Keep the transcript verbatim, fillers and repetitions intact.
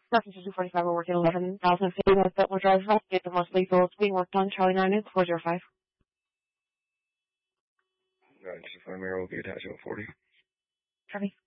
Nothing to two forty-five, we're working eleven thousand feet with Butler Drive, get the most lethal. It's being worked on, Charlie nine, four zero five. nine two five, Mayor will be attached to forty. Copy.